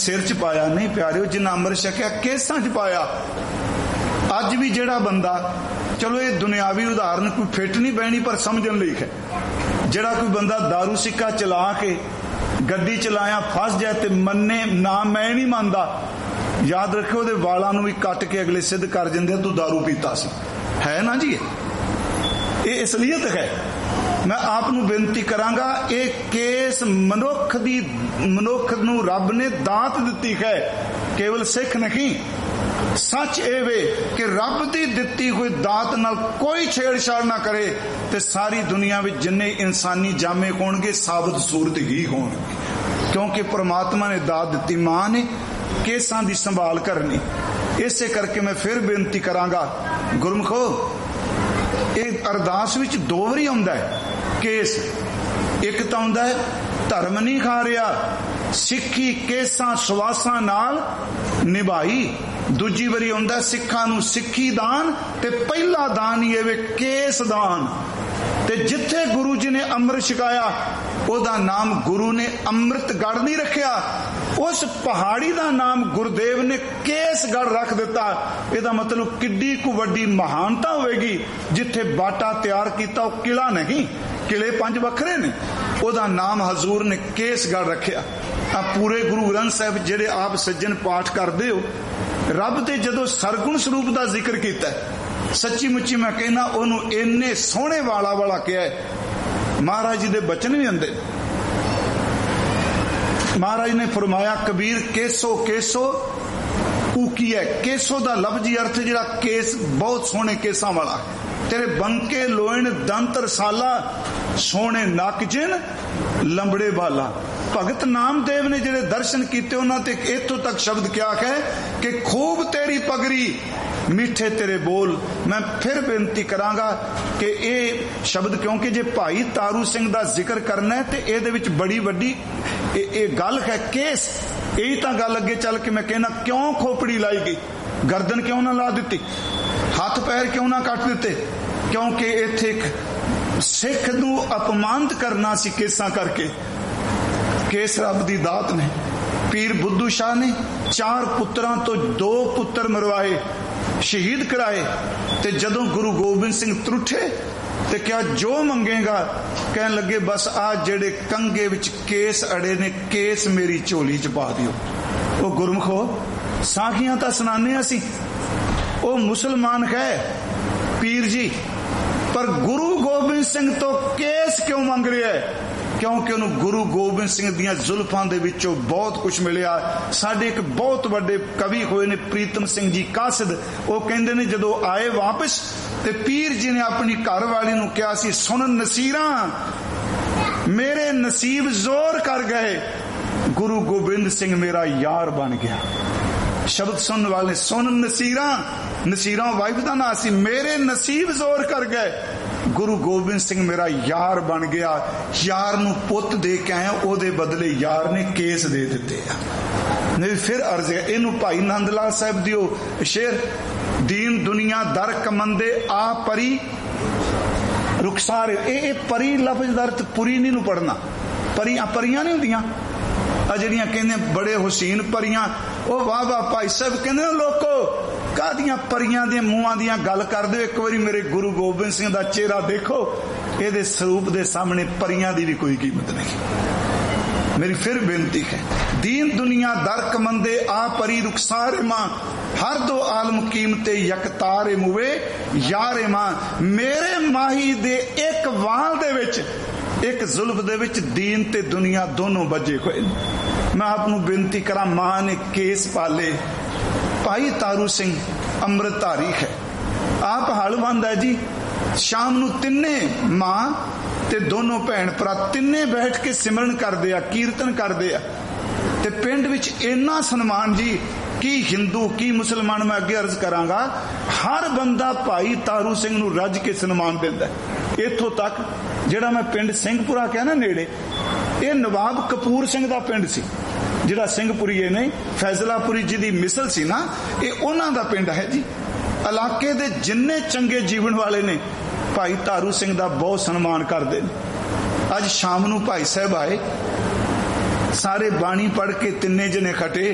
सिर च पाया नहीं प्यारिओ, जिन्ना अमृत छकिया केसां च पाया। अज भी जिहड़ा बंदा, चलो ये दुनियावी उदाहरण कोई फिट नहीं बहनी पर समझण लई है, जिहड़ा कोई बंदा दारू सिक्का चला के गड्डी चलाया फस जाए तो मन्ने ना मैं नहीं मानता, याद रखो ਉਹਦੇ ਵਾਲਾਂ ਨੂੰ भी कट के अगले सिद्ध कर देंगे तू दारू पीता सी, है ना जी। ये असलीयत है। मैं आप नूं बेनती करांगा, ये केस मनुख नूं रब ने दात दिती है, केवल सिख नहीं। सच ये वे कि रब की दिती हुई दात नाल कोई छेड़छाड़ ना करे तो सारी दुनिया में जिन्ने इंसानी जामे होणगे साबित सूरत ही होणगे, क्योंकि परमात्मा ने दात दिती, मां ने केसां दी संभाल करनी। इसे करके मैं फिर बेनती करांगा, गुरमुखो ये अरदास विच दो वारी आउंदा है केस। एक तो आउंदा है धर्म नहीं खा रहा, सिक्खी केसां सवासां नाल निभाई। दूजी वारी आउंदा सिखां नूं सिक्खी दान ते पहला दान ही है केस दान। ते जिथे गुरु जी ने अमृत छकाया ओदा नाम गुरु ने अमृतगढ़ नहीं रखिया, उस पहाड़ी का नाम गुरुदेव ने केसगढ़ रख दिता। इहदा मतलब किड्डी को वड्डी महानता होगी। जिथे बाटा तैयार किया किला नहीं, किले 5 वखरे ने, ओदा नाम हजूर ने केसगढ़ रखिया। पूरे गुरु ग्रंथ साहिब जिहड़े आप सज्जन पाठ करते हो, रब ते जदों सरगुण स्वरूप का जिक्र किया, सच्ची मुच्ची मैं कहना उन्होंने इन्ने सोहने वाला कहा है। महाराज जी दे बचन भी आंदे, महाराज ने फरमाया कबीर केसो केसो ऊकी है। केसो दा लफ्जी अर्थ जिहड़ा केस बहुत सोहने केसां वाला, तेरे बंके लोइन दंत रसाला, सोहने नक जिन लंबड़े बाला। भगत नामदेव ने जिहड़े दर्शन किए उन्होंने इत्थों तक शब्द क्या है कि खूब तेरी पगड़ी मीठे तेरे बोल। मैं फिर बेनती करांगा कि ये शब्द, क्योंकि जे भाई तारू सिंह का जिक्र करना है तो ये बड़ी वड्डी गल है केस। यही तो गल अगे चल के मैं कहना, क्यों खोपड़ी लाई गई, गर्दन क्यों ना ला दी, हाथ पैर क्यों ना कट दिते, क्योंकि इत्थे एक सिख नूं अपमानित करना सी केसां करके। केस रब दी दात ने। पीर बुद्धू शाह ने 4 पुत्रां तो 2 पुत्र मरवाए, शहीद कराए। ते जदों गुरु गोबिंद सिंह त्रुठे ते क्या जो मंगेगा, कहन लगे बस आ जेड़े कंगे विच केस अड़े ने, केस मेरी झोली च पा दियो। वो गुरमुखो साखियां तां सुनाने असीं, वो मुसलमान है पीर जी, पर गुरु गोबिंद सिंह तो केस क्यों मंग रहा है? क्योंकि उन्होंने गुरु गोबिंद सिंह दियां जुल्फां दे विचों बहुत कुछ मिलिया। साडे एक बहुत बड़े कवि होए ने प्रीतम सिंह जी कासिद, वो कहंदे ने जदों आए वापस ते पीर जी ने अपनी घरवाली नूं कहा सी, सुन नसीरा मेरे नसीब जोर कर गए, गुरु गोबिंद सिंह मेरा यार बन गया। शब्द सुनने वाले सुन नसीरा, नसीरा वाइफ का नाम सी, मेरे नसीब जोर कर गए, गुरु गोबिंद सिंह मेरा यार बन गया। यार नूं पुत दे के आया, ओदे बदले यार ने केस दे दिते। नहीं फिर अर्ज है इनू भाई नंद लाल साहब दियो शेर, दीन दुनिया दर कमंदे आ परी रुखसार। ए परी लफ्ज अर्थ पुरी नहीं पढ़ना, परियां नहीं होंदियां जड़ियां कहने बड़े हुसैन परियां। ओ वाह वाह भाई साहब कहने लोको कादियां परियां दे मुंहां दियां गल कर दो, एक बारी मेरे गुरु गोबिंद सिंह दा चेहरा देखो, ये स्वरूप दे सामने परियां दी भी कोई कीमत नहीं। मेरी फिर बेनती है, दीन दुनिया दर कमंदे आ परी रुखसारे मां, हर दो आलम कीमते यकतारे मुवे यारे मां। मेरे माही दे एक वाल दे विच, एक जुल्फ दे विच दीन ते दुनिया दोनों बजे हुए। मैं आपनू बेनती करा, मां ने केस पाले। भाई तारू सिंह अमृतधारी है, आप हल बंद है जी। शाम नू तिन्ने मां ते दोनों भैन भरा तिन्ने बैठ के सिमरन करदे आ, कीर्तन करदे आ। ते पिंड विच इन्ना सन्मान जी कि हिंदू की मुसलमान, मैं अगे अर्ज करांगा, हर बंदा भाई तारू सिंह नू रज के सन्मान दिंदा। इत्थों तक जिहड़ा मैं पिंड सिंहपुरा कहा ना नेड़े, ये नवाब कपूर सिंह दा पिंड सी, जिहड़ा सिंहपुरी ने फैजलापुरी जी दी मिसल सी ना, ये उन्हां दा पिंड है जी। इलाके दे जिन्ने चंगे जीवन वाले ने भाई तारू सिंह दा बहुत सन्मान करदे ने। अज शाम नू भाई साहब आए, सारे बाणी पढ़ के तिन्ने जने खटे,